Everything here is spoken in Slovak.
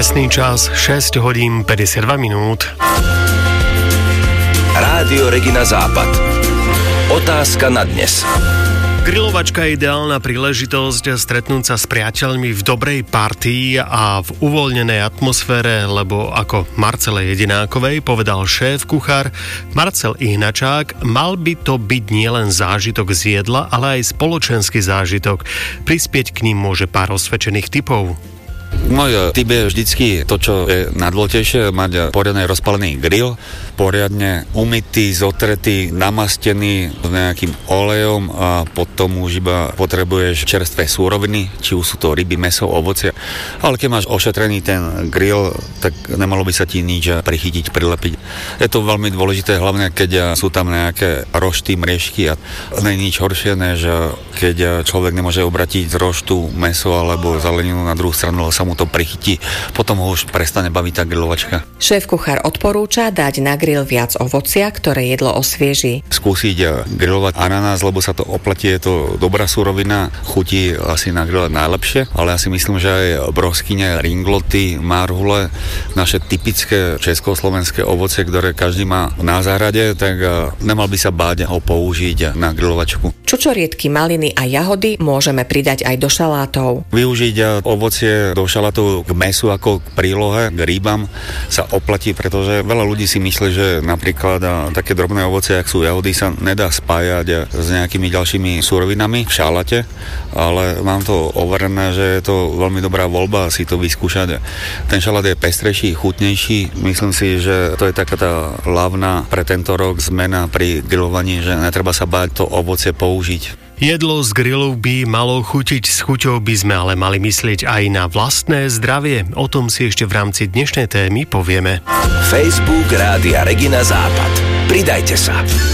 Presný čas 6 hodín 52 minút. Rádio Regina Západ. Otázka na dnes. Grilovačka je ideálna príležitosť stretnúť sa s priateľmi v dobrej partii a v uvoľnenej atmosfére, lebo ako Marcele Jedinákovej povedal šéf-kuchár Marcel Ihnačák, mal by to byť nielen zážitok z jedla, ale aj spoločenský zážitok. Prispieť k ním môže pár osvedčených tipov. Môj typ je vždycky to, čo je najdôležitejšie, mať poriadne rozpálený grill, poriadne umytý, zotretý, namastený s nejakým olejom a potom už iba potrebuješ čerstvé súroviny, či už sú to ryby, mäso, ovocie. Ale keď máš ošetrený ten grill, tak nemalo by sa ti nič prichytiť, prilepiť. Je to veľmi dôležité, hlavne keď sú tam nejaké rošty, mriežky a nie je nič horšie, než keď človek nemôže obratiť z roštu mäso alebo zeleninu na druhú stranu, sa mu to prichytí, potom ho už prestane baviť tá grilovačka. Šéf-kuchár odporúča dať na grill viac ovocia, ktoré jedlo osvieži. Skúsiť grilovať ananás, lebo sa to oplatí, je to dobrá surovina, chutí asi na grilovať najlepšie, ale ja si myslím, že aj broskyne, ringloty, marhule, naše typické československé ovocie, ktoré každý má na záhrade, tak nemal by sa báť ho použiť na grilovačku. Čučoriedky, maliny a jahody môžeme pridať aj do šalátov. Využiť ovocie do šalátov k mäsu ako k prílohe, k rybám sa oplatí, pretože veľa ľudí si myslí, že napríklad také drobné ovocie, ako sú jahody, sa nedá spájať s nejakými ďalšími surovinami v šaláte, ale mám to overené, že je to veľmi dobrá voľba si to vyskúšať. Ten šalát je pestrejší, chutnejší. Myslím si, že to je taká tá hlavná pre tento rok zmena pri grillovaní, že netreba sa báť to ovocie použiť. Jedlo z grilu by malo chutiť, s chuťou by sme ale mali myslieť aj na vlastné zdravie. O tom si ešte v rámci dnešnej témy povieme. Facebook Rádia Regina Západ. Pridajte sa.